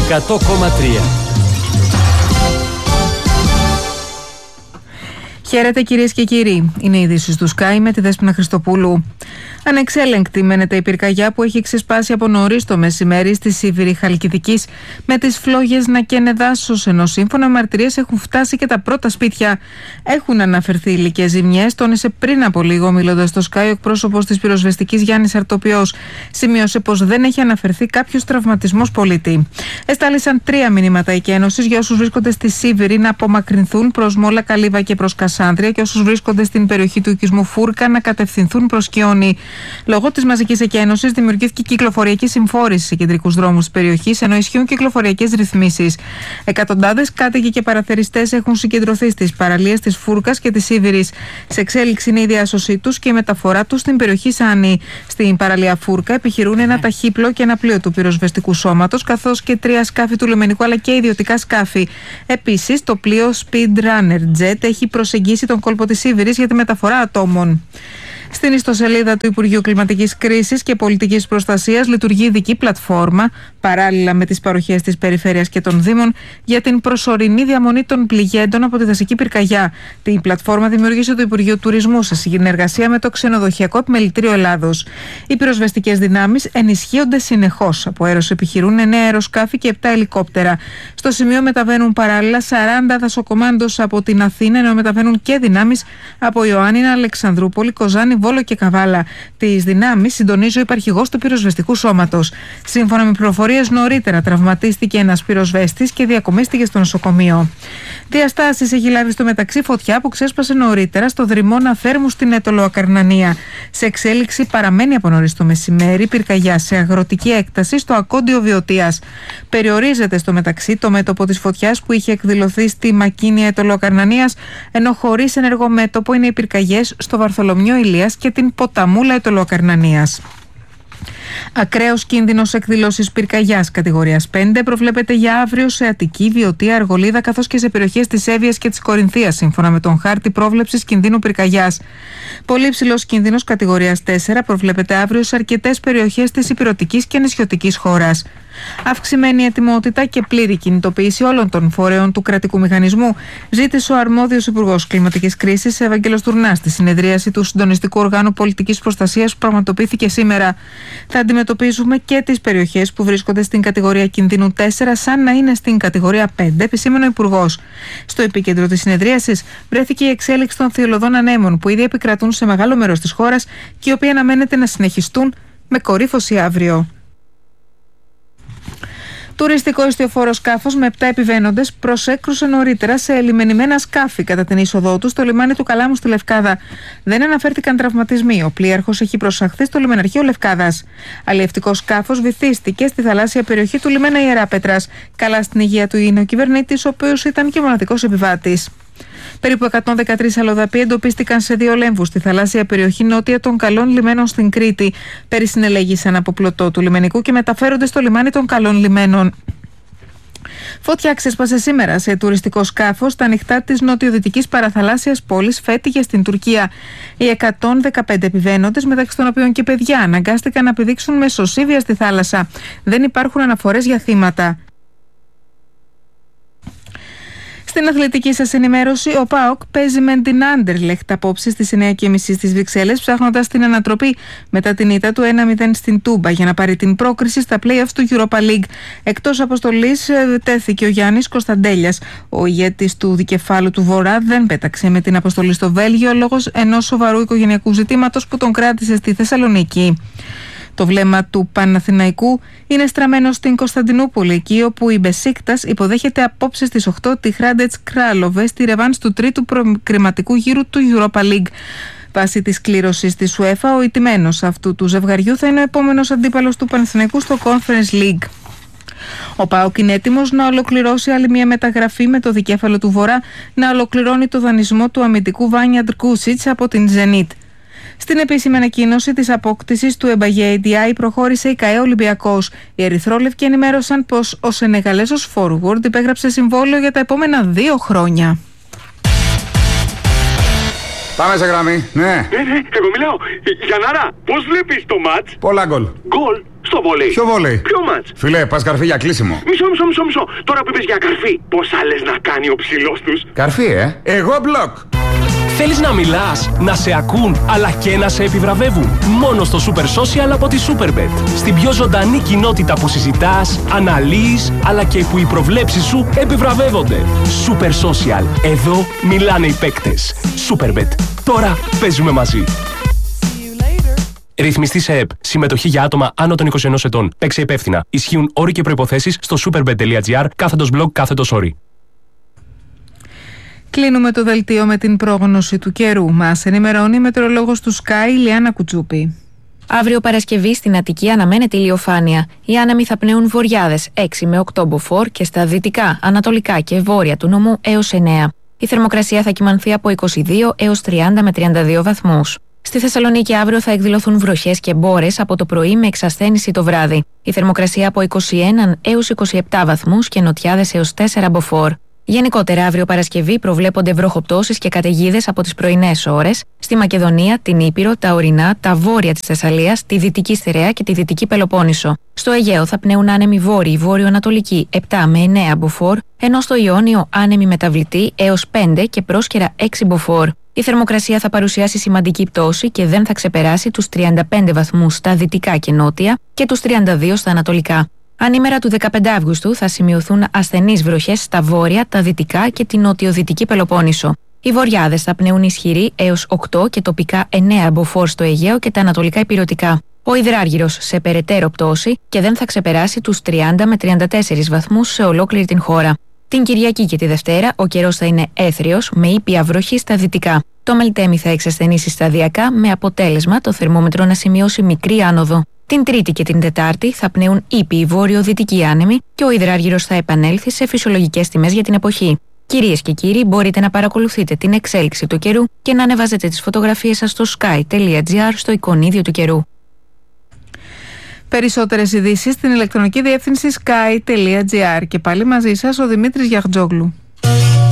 100,3. Χαίρετε κυρίες και κύριοι. Είναι οι ειδήσεις του Sky με τη Δέσποινα Χριστοπούλου. Ανεξέλεγκτη μένεται η πυρκαγιά που έχει ξεσπάσει από νωρίς το μεσημέρι στη Σίβηρη Χαλκιδικής, με τις φλόγες να καίνε δάσος, ενώ σύμφωνα με μαρτυρίες έχουν φτάσει και τα πρώτα σπίτια. Έχουν αναφερθεί υλικές ζημιές, τόνισε πριν από λίγο μιλώντας στο Sky ο εκπρόσωπος της πυροσβεστικής Γιάννης Αρτοπιός. Σημείωσε πως δεν έχει αναφερθεί κάποιος τραυματισμός πολίτη. Εστάλησαν 3 μηνύματα εκένωσης για όσους βρίσκονται στη Σίβηρη να απομακρυνθούν προς Μόλα Καλύβα και προς Κασάνδρια, και όσους βρίσκονται στην περιοχή του οικισμού Φούρκα να κατευθυνθούν προς Κιόνι. Λόγω της μαζικής εκένωσης δημιουργήθηκε κυκλοφοριακή συμφόρηση σε κεντρικούς δρόμους της περιοχής, ενώ ισχύουν κυκλοφοριακές ρυθμίσεις. Εκατοντάδες κάτοικοι και παραθεριστές έχουν συγκεντρωθεί στις παραλίες της Φούρκας και της Σίβηρης. Σε εξέλιξη είναι η διάσωσή τους και η μεταφορά τους στην περιοχή Σάνη. Στην παραλία Φούρκα επιχειρούν ένα ταχύπλο και ένα πλοίο του πυροσβεστικού σώματος, καθώς και 3 σκάφη του λιμενικού αλλά και ιδιωτικά σκάφη. Επίσης, το πλοίο Speedrunner Jet έχει προσεγγίσει τον κόλπο της Σίβηρης για τη μεταφορά ατόμων. Στην ιστοσελίδα του Υπουργείου Κλιματικής Κρίσης και Πολιτικής Προστασίας λειτουργεί ειδική πλατφόρμα, παράλληλα με τις παροχές της Περιφέρειας και των Δήμων, για την προσωρινή διαμονή των πληγέντων από τη δασική πυρκαγιά. Την πλατφόρμα δημιούργησε το Υπουργείο Τουρισμού σε συνεργασία με το Ξενοδοχειακό Επιμελητήριο Ελλάδος. Οι πυροσβεστικές δυνάμεις ενισχύονται συνεχώς. Από αέρος επιχειρούν 9 αεροσκάφη και 7 ελικόπτερα. Στο σημείο μεταβαίνουν παράλληλα 40 δασοκομάντος από την Αθήνα, ενώ μεταβαίνουν και δυνάμεις από Ιωάννινα, Αλεξανδρούπολη, Κοζάνη, Βόλο και Καβάλα. Τις δυνάμεις συντονίζει ο υπαρχηγός του πυροσβεστικού σώματος. Σύμφωνα με πληροφορίες, νωρίτερα τραυματίστηκε ένας πυροσβέστης και διακομίστηκε στο νοσοκομείο. Διαστάσεις έχει λάβει στο μεταξύ φωτιά που ξέσπασε νωρίτερα στο δρυμώνα Θέρμου στην Αιτωλοακαρνανία. Σε εξέλιξη παραμένει από νωρίς το μεσημέρι πυρκαγιά σε αγροτική έκταση στο Ακόντιο Βιωτίας. Περιορίζεται στο μεταξύ το μέτωπο της φωτιάς που είχε εκδηλωθεί στη Μακίνια Αιτωλοακαρνανίας, ενώ χωρίς ενεργό μέτωπο είναι οι πυρκαγιές στο Βαρθολομιό Ηλίας και την Ποταμούλα Αιτωλοακαρνανίας. Ακραίος κίνδυνος εκδηλώσεις πυρκαγιάς κατηγορίας 5 προβλέπεται για αύριο σε Αττική, Βιωτία, Αργολίδα καθώς και σε περιοχές της Εύβοιας και της Κορινθίας, σύμφωνα με τον χάρτη πρόβλεψης κινδύνου πυρκαγιάς. Πολύ ψηλός κίνδυνος κατηγορίας 4 προβλέπεται αύριο σε αρκετές περιοχές της ηπειρωτικής και νησιωτικής χώρας. Αυξημένη ετοιμότητα και πλήρη κινητοποίηση όλων των φορέων του κρατικού μηχανισμού ζήτησε ο αρμόδιος Υπουργός Κλιματικής Κρίσης, Ευαγγέλος Τουρνάς, στη συνεδρίαση του Συντονιστικού Οργάνου Πολιτικής Προστασίας που πραγματοποιήθηκε σήμερα. Θα αντιμετωπίζουμε και τις περιοχές που βρίσκονται στην κατηγορία κινδύνου 4, σαν να είναι στην κατηγορία 5, επισήμενε ο Υπουργός. Στο επίκεντρο της συνεδρίασης βρέθηκε η εξέλιξη των θειολωδών ανέμων που ήδη επικρατούν σε μεγάλο μέρος της χώρας και οι οποίοι αναμένεται να συνεχιστούν με κορύφωση αύριο. Τουριστικό ιστιοφόρο σκάφος με 7 επιβαίνοντες προσέκρουσε νωρίτερα σε ελιμενημένα σκάφη κατά την είσοδό του στο λιμάνι του Καλάμου στη Λευκάδα. Δεν αναφέρθηκαν τραυματισμοί. Ο πλοίαρχος έχει προσαχθεί στο λιμεναρχείο Λευκάδας. Αλλιευτικό σκάφος βυθίστηκε στη θαλάσσια περιοχή του λιμένα Ιεράπετρας. Καλά στην υγεία του είναι ο κυβερνήτης, ο οποίος ήταν και μοναδικός επιβάτης. Περίπου 113 αλλοδαποί εντοπίστηκαν σε 2 λέμβους στη θαλάσσια περιοχή νότια των Καλών Λιμένων στην Κρήτη. Περισυνελέγησαν από πλωτό του λιμενικού και μεταφέρονται στο λιμάνι των Καλών Λιμένων. Φωτιά ξέσπασε σήμερα σε τουριστικό σκάφος στα ανοιχτά της νοτιοδυτικής παραθαλάσσιας πόλης Φέτιγε στην Τουρκία. Οι 115 επιβαίνοντες, μεταξύ των οποίων και παιδιά, αναγκάστηκαν να πηδήξουν με σωσίβια στη θάλασσα. Δεν υπάρχουν αναφορές για θύματα. Στην αθλητική σας ενημέρωση, ο ΠΑΟΚ παίζει με την Άντερλεχτ απόψε στις 9:30 στις Βρυξέλλες, ψάχνοντας την ανατροπή μετά την ήττα του 1-0 στην Τούμπα για να πάρει την πρόκριση στα play-offs του Europa League. Εκτός αποστολής τέθηκε ο Γιάννης Κωνσταντέλιας. Ο ηγέτης του δικεφάλου του Βορρά δεν πέταξε με την αποστολή στο Βέλγιο λόγω ενός σοβαρού οικογενειακού ζητήματος που τον κράτησε στη Θεσσαλονίκη. Το βλέμμα του Παναθηναϊκού είναι στραμμένο στην Κωνσταντινούπολη, εκεί όπου η Μπεσίκτας υποδέχεται απόψε στις 8 τη Χράντετς Κράλοβε στη ρεβάνς του τρίτου προκριματικού γύρου του Europa League. Βάσει της κλήρωσης της UEFA, ο ηττημένος αυτού του ζευγαριού θα είναι ο επόμενος αντίπαλος του Παναθηναϊκού στο Conference League. Ο ΠΑΟΚ είναι έτοιμος να ολοκληρώσει άλλη μια μεταγραφή με το δικέφαλο του Βορρά να ολοκληρώνει το δανεισμό του αμυντικού Βάνια Ντρκούσιτς από την Zenit. Στην επίσημη ανακοίνωση της απόκτησης του Εμπαγέ ADI προχώρησε η ΚΑΕ Ολυμπιακός. Οι ερυθρόλευκοι ενημέρωσαν πως ο Σενεγαλέζος forward υπέγραψε συμβόλαιο για τα επόμενα 2 χρόνια. Πάμε σε γραμμή, ναι. Εγώ μιλάω. Γιαννάρα, πώς βλέπεις το μάτς? Πολλά γκολ. Γκολ? Στο βόλεϊ. Ποιο βόλεϊ? Ποιο μάτς? Φιλέ, πας καρφί για κλείσιμο. Μισό. Τώρα που είπες για καρφί, πόσα λες να κάνει ο ψηλός τους? Καρφί, Εγώ μπλοκ. Θέλεις να μιλάς, να σε ακούν, αλλά και να σε επιβραβεύουν? Μόνο στο Super Social από τη Superbet. Στην πιο ζωντανή κοινότητα που συζητάς, αναλύεις, αλλά και που οι προβλέψεις σου επιβραβεύονται. Super Social. Εδώ μιλάνε οι παίκτες. Superbet. Τώρα παίζουμε μαζί. Ρυθμιστή σε ΕΠ. Συμμετοχή για άτομα άνω των 21 ετών. Παίξε υπεύθυνα. Ισχύουν όροι και προϋποθέσεις στο superbet.gr/blog/όροι. Κλείνουμε το δελτίο με την πρόγνωση του καιρού. Μας ενημερώνει η μετεωρολόγος του Sky, Λιάννα Κουτσούπη. Αύριο Παρασκευή στην Αττική αναμένεται ηλιοφάνεια. Οι άνεμοι θα πνέουν βορειάδες 6 με 8 μποφόρ και στα δυτικά, ανατολικά και βόρεια του νομού έως 9. Η θερμοκρασία θα κυμανθεί από 22 έως 30 με 32 βαθμούς. Στη Θεσσαλονίκη αύριο θα εκδηλωθούν βροχές και μπόρες από το πρωί με εξασθένηση το βράδυ. Η θερμοκρασία από 21 έως 27 βαθμούς και νοτιάδες έως 4 μποφόρ. Γενικότερα, αύριο Παρασκευή προβλέπονται βροχοπτώσεις και καταιγίδες από τις πρωινές ώρες στη Μακεδονία, την Ήπειρο, τα ορεινά, τα βόρεια της Θεσσαλίας, τη Δυτική Στιρέα και τη Δυτική Πελοπόννησο. Στο Αιγαίο θα πνέουν άνεμοι βόρειοι, βόρειο-ανατολικοί 7 με 9 μποφόρ, ενώ στο Ιόνιο άνεμοι μεταβλητοί έως 5 και πρόσκαιρα 6 μποφόρ. Η θερμοκρασία θα παρουσιάσει σημαντική πτώση και δεν θα ξεπεράσει τους 35 βαθμούς στα δυτικά και νότια και τους 32 στα ανατολικά. Ανήμερα του 15 Αυγούστου θα σημειωθούν ασθενείς βροχές στα βόρεια, τα δυτικά και την νοτιοδυτική Πελοπόννησο. Οι βορειάδες θα πνέουν ισχυροί έως 8 και τοπικά 9 μποφόρ στο Αιγαίο και τα ανατολικά ηπειρωτικά. Ο υδράργυρος σε περαιτέρω πτώση και δεν θα ξεπεράσει τους 30 με 34 βαθμούς σε ολόκληρη την χώρα. Την Κυριακή και τη Δευτέρα ο καιρός θα είναι έθριος με ήπια βροχή στα δυτικά. Το Μελτέμι θα εξασθενήσει σταδιακά με αποτέλεσμα το θερμόμετρο να σημειώσει μικρή άνοδο. Την Τρίτη και την Τετάρτη θα πνέουν ήπιοι βόρειο-δυτικοί άνεμοι και ο υδράργυρος θα επανέλθει σε φυσιολογικές τιμές για την εποχή. Κυρίες και κύριοι, μπορείτε να παρακολουθείτε την εξέλιξη του καιρού και να ανεβάζετε τις φωτογραφίες σας στο sky.gr στο εικονίδιο του καιρού. Περισσότερες ειδήσεις στην ηλεκτρονική διεύθυνση sky.gr. Και πάλι μαζί σας ο Δημήτρης Γιαχτζόγλου.